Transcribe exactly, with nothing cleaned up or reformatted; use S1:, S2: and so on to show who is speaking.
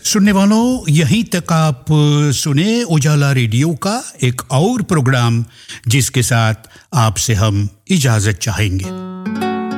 S1: सुनने वालों, यहीं तक आप सुने उजाला रेडियो का एक और प्रोग्राम, जिसके साथ आपसे हम इजाजत चाहेंगे।